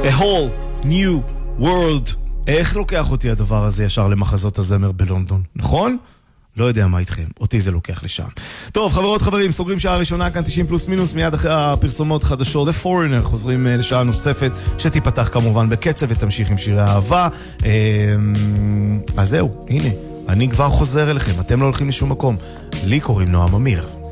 A whole new world. איך לוקח אותי הדבר הזה ישר למחזות הזמר בלונדון? נכון? לא יודע מה איתכם, אותי זה לוקח לשם. טוב, חברות חברים, סוגרים שעה ראשונה, כאן 90 פלוס מינוס, מיד אחרי הפרסומות חדשות, The Foreigner, חוזרים לשעה נוספת, שתיפתח כמובן בקצב ותמשיך עם שירי האהבה. אז זהו, הנה, אני כבר חוזר אליכם, אתם לא הולכים לשום מקום. לי קוראים נועם אמיר.